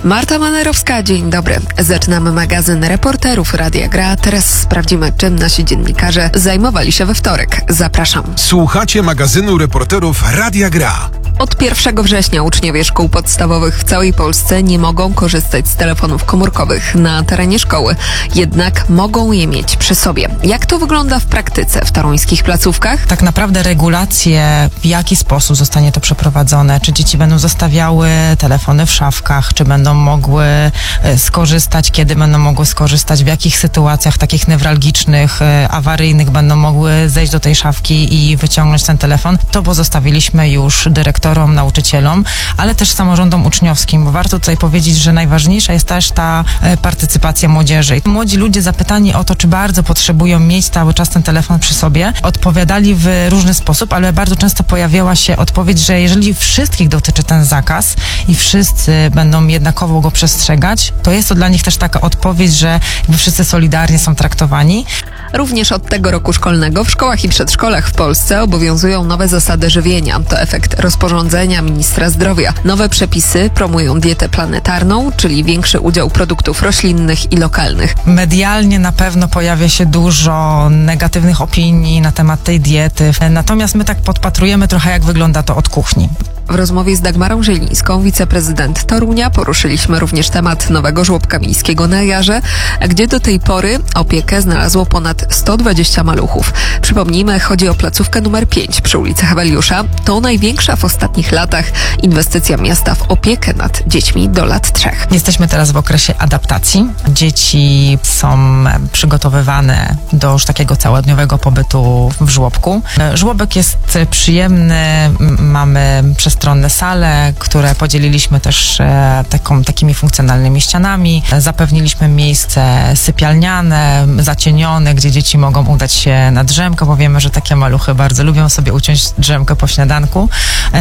Marta Manerowska, dzień dobry. Zaczynamy magazyn Reporterów Radia Gra. Teraz sprawdzimy, czym nasi dziennikarze zajmowali się we wtorek. Zapraszam. Słuchacie magazynu Reporterów Radia Gra. Od 1 września uczniowie szkół podstawowych w całej Polsce nie mogą korzystać z telefonów komórkowych na terenie szkoły. Jednak mogą je mieć przy sobie. Jak to wygląda w praktyce w toruńskich placówkach? Tak naprawdę regulacje, w jaki sposób zostanie to przeprowadzone, czy dzieci będą zostawiały telefony w szafkach, czy będą mogły skorzystać, kiedy będą mogły skorzystać, w jakich sytuacjach takich newralgicznych, awaryjnych będą mogły zejść do tej szafki i wyciągnąć ten telefon, to pozostawiliśmy już dyrektorom, nauczycielom, ale też samorządom uczniowskim, bo warto tutaj powiedzieć, że najważniejsza jest też ta partycypacja młodzieży. Młodzi ludzie zapytani o to, czy bardzo potrzebują mieć cały czas ten telefon przy sobie, odpowiadali w różny sposób, ale bardzo często pojawiała się odpowiedź, że jeżeli wszystkich dotyczy ten zakaz i wszyscy będą jednakowo go przestrzegać, to jest to dla nich też taka odpowiedź, że jakby wszyscy solidarnie są traktowani. Również od tego roku szkolnego w szkołach i przedszkolach w Polsce obowiązują nowe zasady żywienia. To efekt rozporządzenia ministra zdrowia. Nowe przepisy promują dietę planetarną, czyli większy udział produktów roślinnych i lokalnych. Medialnie na pewno pojawia się dużo negatywnych opinii na temat tej diety, natomiast my tak podpatrujemy trochę, jak wygląda to od kuchni. W rozmowie z Dagmarą Zielińską, wiceprezydent Torunia, poruszyliśmy również temat nowego żłobka miejskiego na Jarze, gdzie do tej pory opiekę znalazło ponad 120 maluchów. Przypomnijmy, chodzi o placówkę numer 5 przy ulicy Heweliusza. To największa w ostatnich latach inwestycja miasta w opiekę nad dziećmi do lat 3. Jesteśmy teraz w okresie adaptacji. Dzieci są przygotowywane do już takiego całodniowego pobytu w żłobku. Żłobek jest przyjemny, mamy przestronne sale, które podzieliliśmy też takimi funkcjonalnymi ścianami. Zapewniliśmy miejsce sypialniane, zacienione, gdzie dzieci mogą udać się na drzemkę, bo wiemy, że takie maluchy bardzo lubią sobie uciąć drzemkę po śniadanku.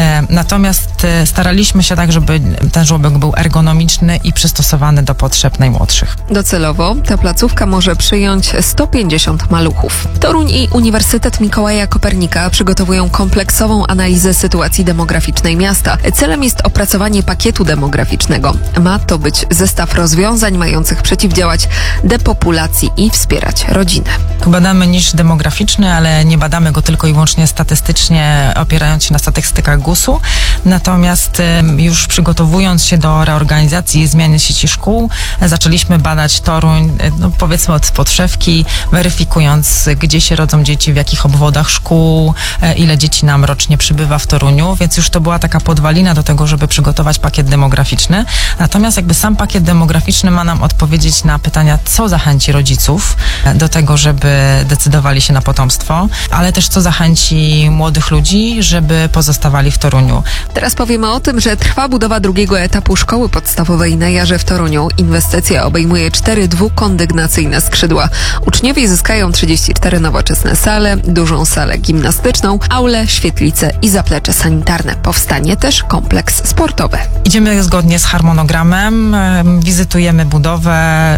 Natomiast staraliśmy się tak, żeby ten żłobek był ergonomiczny i przystosowany do potrzeb najmłodszych. Docelowo ta placówka może przyjąć 150 maluchów. Toruń i Uniwersytet Mikołaja Kopernika przygotowują kompleksową analizę sytuacji demograficznej miasta. Celem jest opracowanie pakietu demograficznego. Ma to być zestaw rozwiązań mających przeciwdziałać depopulacji i wspierać rodzinę. Badamy niż demograficzny, ale nie badamy go tylko i wyłącznie statystycznie, opierając się na statystykach GUS-u. Natomiast już przygotowując się do reorganizacji i zmiany sieci szkół, zaczęliśmy badać Toruń, powiedzmy od podszewki, weryfikując, gdzie się rodzą dzieci, w jakich obwodach szkół, ile dzieci nam rocznie przybywa w Toruniu, więc już to była taka podwalina do tego, żeby przygotować pakiet demograficzny. Natomiast jakby sam pakiet demograficzny ma nam odpowiedzieć na pytania, co zachęci rodziców do tego, żeby decydowali się na potomstwo, ale też co zachęci młodych ludzi, żeby pozostawali w Toruniu. Teraz powiemy o tym, że trwa budowa drugiego etapu szkoły podstawowej na Jarze w Toruniu. Inwestycja obejmuje 4 dwukondygnacyjne skrzydła. Uczniowie zyskają 34 nowoczesne sale, dużą salę gimnastyczną, aulę, świetlicę i zaplecze sanitarne. Powstanie też kompleks sportowy. Idziemy zgodnie z harmonogramem, wizytujemy budowę.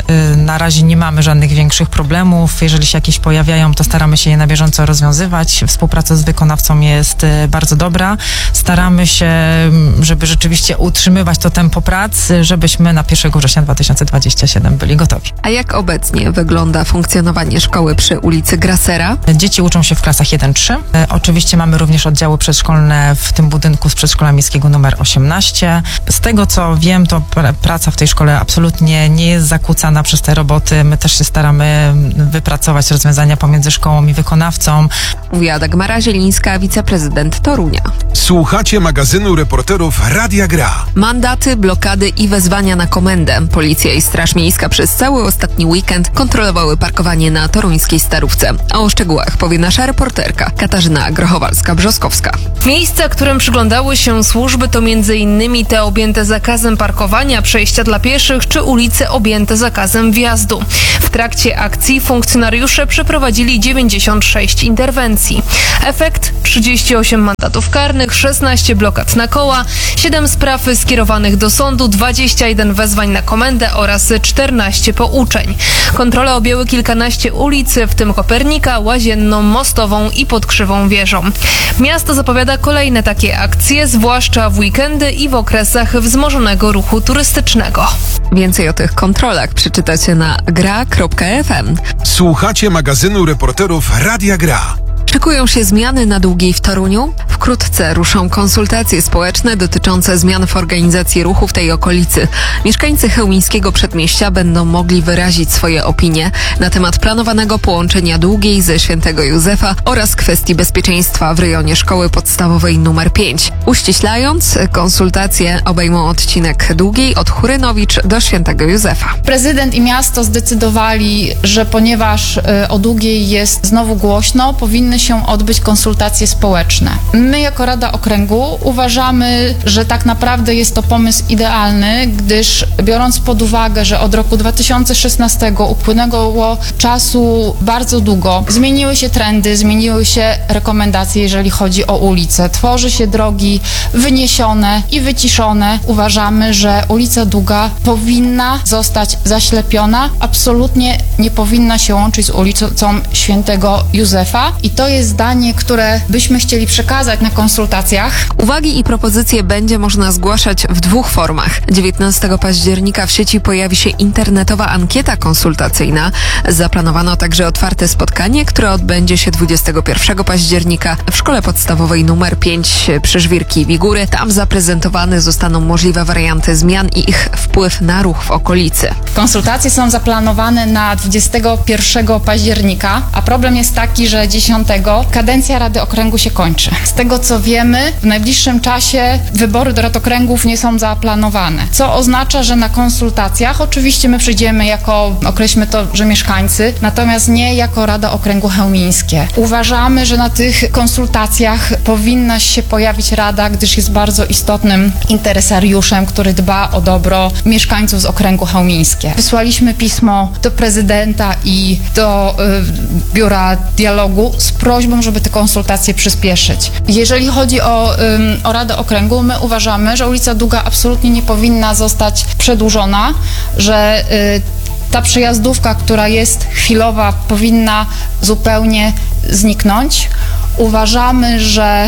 Na razie nie mamy żadnych większych problemów. Jeżeli się jakieś pojawiają, to staramy się je na bieżąco rozwiązywać. Współpraca z wykonawcą jest bardzo dobra. Staramy się, żeby rzeczywiście utrzymywać to tempo prac, żebyśmy na 1 września 2027 byli gotowi. A jak obecnie wygląda funkcjonowanie szkoły przy ulicy Grasera? Dzieci uczą się w klasach 1-3. Oczywiście mamy również oddziały przedszkolne w tym budynku z przedszkola miejskiego numer 18. Z tego, co wiem, to praca w tej szkole absolutnie nie jest zakłócana przez te roboty. My też się staramy wypracować rozwiązania pomiędzy szkołą i wykonawcą. Mówiła Dagmara Zielińska, wiceprezydent Torunia. Słuchacie magazynu Reporterów Radia Gra. Mandaty, blokady i wezwania na komendę. Policja i Straż Miejska przez cały ostatni weekend kontrolowały parkowanie na toruńskiej Starówce. O szczegółach powie nasza reporterka Katarzyna Grochowalska-Brzoskowska. Miejsca, którym przyglądały się służby, to m.in. te objęte zakazem parkowania, przejścia dla pieszych czy ulice objęte zakazem wjazdu. W trakcie akcji funkcjonariusze przeprowadzili 96 interwencji. Efekt 38 mandatów karnych, 16 blokad na koła, 7 spraw skierowanych do sądu, 21 wezwań na komendę oraz 14 pouczeń. Kontrole objęły kilkanaście ulic, w tym Kopernika, Łazienną, Mostową i pod Krzywą Wieżą. Miasto zapowiada kolejne takie akcje, zwłaszcza w weekendy i w okresach wzmożonego ruchu turystycznego. Więcej o tych kontrolach przeczytacie na gra.fm. Słuchacie magazynu reporterów Radia Gra. Szykują się zmiany na Długiej w Toruniu. Wkrótce ruszą konsultacje społeczne dotyczące zmian w organizacji ruchu w tej okolicy. Mieszkańcy chełmińskiego przedmieścia będą mogli wyrazić swoje opinie na temat planowanego połączenia Długiej ze Świętego Józefa oraz kwestii bezpieczeństwa w rejonie szkoły podstawowej nr 5. Uściślając, konsultacje obejmą odcinek Długiej od Churynowicz do Świętego Józefa. Prezydent i miasto zdecydowali, że ponieważ o Długiej jest znowu głośno, powinny się odbyć konsultacje społeczne. My jako Rada Okręgu uważamy, że tak naprawdę jest to pomysł idealny, gdyż biorąc pod uwagę, że od roku 2016 upłynęło czasu bardzo długo, zmieniły się trendy, zmieniły się rekomendacje, jeżeli chodzi o ulice. Tworzy się drogi wyniesione i wyciszone. Uważamy, że ulica Długa powinna zostać zaślepiona, absolutnie nie powinna się łączyć z ulicą Świętego Józefa i to jest zdanie, które byśmy chcieli przekazać na konsultacjach. Uwagi i propozycje będzie można zgłaszać w dwóch formach. 19 października w sieci pojawi się internetowa ankieta konsultacyjna. Zaplanowano także otwarte spotkanie, które odbędzie się 21 października w szkole podstawowej nr 5 przy Żwirki i Wigury. Tam zaprezentowane zostaną możliwe warianty zmian i ich wpływ na ruch w okolicy. Konsultacje są zaplanowane na 21 października, a problem jest taki, że 10 kadencja Rady Okręgu się kończy. Z tego co wiemy, w najbliższym czasie wybory do Rad Okręgów nie są zaplanowane, co oznacza, że na konsultacjach oczywiście my przyjdziemy jako, określmy to, że mieszkańcy, natomiast nie jako Rada Okręgu Chełmińskie. Uważamy, że na tych konsultacjach powinna się pojawić Rada, gdyż jest bardzo istotnym interesariuszem, który dba o dobro mieszkańców z Okręgu Chełmińskie. Wysłaliśmy pismo do prezydenta i do Biura Dialogu z prośbą, żeby te konsultacje przyspieszyć. Jeżeli chodzi o Radę Okręgu, my uważamy, że ulica Długa absolutnie nie powinna zostać przedłużona, że ta przejazdówka, która jest chwilowa, powinna zupełnie zniknąć. Uważamy,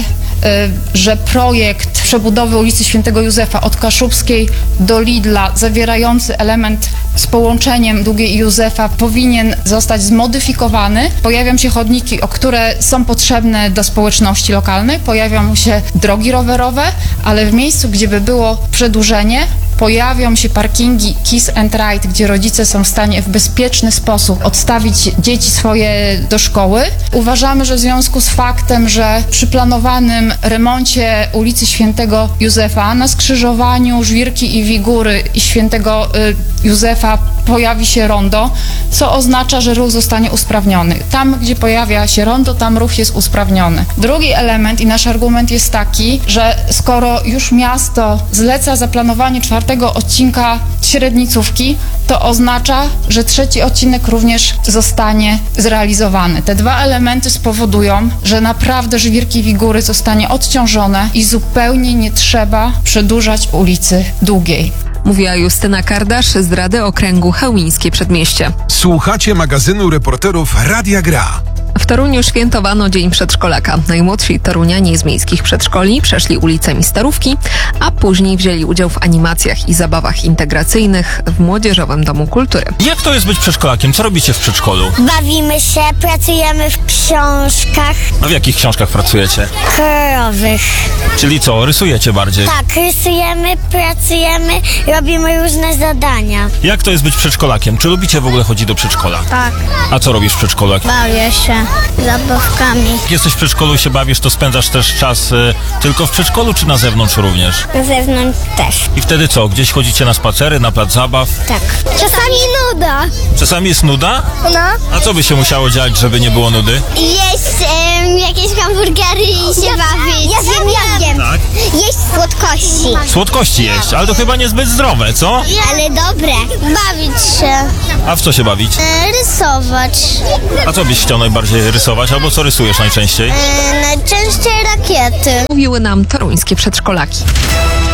że projekt przebudowy ulicy Świętego Józefa od Kaszubskiej do Lidla, zawierający element z połączeniem Długiej i Józefa, powinien zostać zmodyfikowany. Pojawią się chodniki, które są potrzebne do społeczności lokalnej, pojawią się drogi rowerowe, ale w miejscu, gdzie by było przedłużenie, pojawią się parkingi Kiss and Ride, gdzie rodzice są w stanie w bezpieczny sposób odstawić dzieci swoje do szkoły. Uważamy, że w związku z faktem, że przy planowanym remoncie ulicy Świętego Józefa na skrzyżowaniu Żwirki i Wigury i Świętego Józefa pojawi się rondo, co oznacza, że ruch zostanie usprawniony. Tam, gdzie pojawia się rondo, tam ruch jest usprawniony. Drugi element i nasz argument jest taki, że skoro już miasto zleca zaplanowanie 4. odcinka średnicówki, to oznacza, że 3. odcinek również zostanie zrealizowany. Te dwa elementy spowodują, że naprawdę Żwirki i Wigury zostanie odciążone i zupełnie nie trzeba przedłużać ulicy Długiej. Mówiła Justyna Kardasz z Rady Okręgu Chełmińskie Przedmieście. Słuchacie magazynu reporterów Radia Gra. W Toruniu świętowano Dzień Przedszkolaka. Najmłodsi torunianie z miejskich przedszkoli przeszli ulicami Starówki, a później wzięli udział w animacjach i zabawach integracyjnych w Młodzieżowym Domu Kultury. Jak to jest być przedszkolakiem? Co robicie w przedszkolu? Bawimy się, pracujemy w książkach A w jakich książkach pracujecie? kolorowych. Czyli co, rysujecie bardziej? Tak, rysujemy, pracujemy, robimy różne zadania. Jak to jest być przedszkolakiem? Czy lubicie w ogóle chodzić do przedszkola? Tak, A co robisz w przedszkolu? bawię się zabawkami. Jak jesteś w przedszkolu i się bawisz, to spędzasz też czas tylko w przedszkolu, czy na zewnątrz również? Na zewnątrz też. I wtedy co? Gdzieś chodzicie na spacery, na plac zabaw? Tak. Czasami nuda. Czasami jest nuda? No. A co by się musiało dziać, żeby nie było nudy? Jest Zjem jakieś hamburgery i się bawić. Ja wiem. Tak? Jeść słodkości. Słodkości jeść, ale to chyba niezbyt zdrowe, co? Ale dobre. Bawić się. A w co się bawić? Rysować. A co byś chciał najbardziej rysować, albo co rysujesz najczęściej? Najczęściej rakiety. Mówiły nam toruńskie przedszkolaki.